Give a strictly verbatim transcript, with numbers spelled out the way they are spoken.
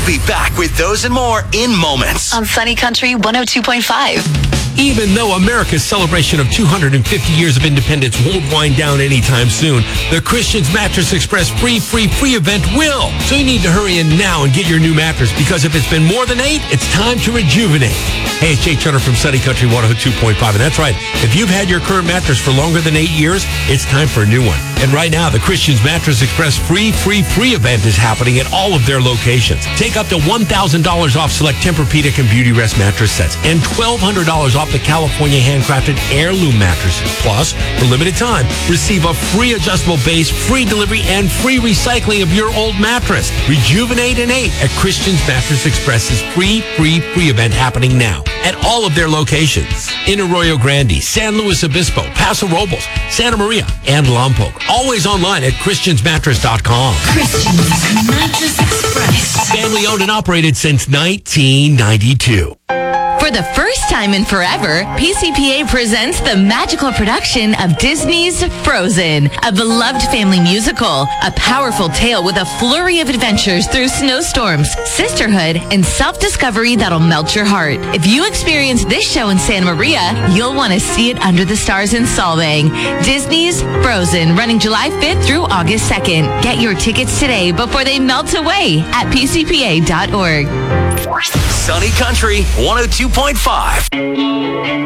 We'll be back with those and more in moments. On Sunny Country one oh two point five. Even though America's celebration of two hundred fifty years of independence won't wind down anytime soon, the Christian's Mattress Express free, free, free event will. So you need to hurry in now and get your new mattress, because if it's been more than eight, it's time to rejuvenate. Hey, it's Jay Turner from Sunny Country one oh two point five, and that's right. If you've had your current mattress for longer than eight years, it's time for a new one. And right now, the Christian's Mattress Express free, free, free event is happening at all of their locations. Take up to one thousand dollars off select Tempur-Pedic and Beautyrest mattress sets, and twelve hundred dollars off the California handcrafted heirloom mattresses. Plus, for limited time, receive a free adjustable base, free delivery, and free recycling of your old mattress. Rejuvenate in eight at Christian's Mattress Express's free, free, free event happening now at all of their locations in Arroyo Grande, San Luis Obispo, Paso Robles, Santa Maria, and Lompoc. Always online at christians mattress dot com. Christian's Mattress Express. Family owned and operated since nineteen ninety-two. For the first time in forever, P C P A presents the magical production of Disney's Frozen, a beloved family musical, a powerful tale with a flurry of adventures through snowstorms, sisterhood, and self-discovery that'll melt your heart. If you experience this show in Santa Maria, you'll want to see it under the stars in Solvang. Disney's Frozen, running July fifth through August second. Get your tickets today before they melt away at p c p a dot org. Sunny Country one oh two point five.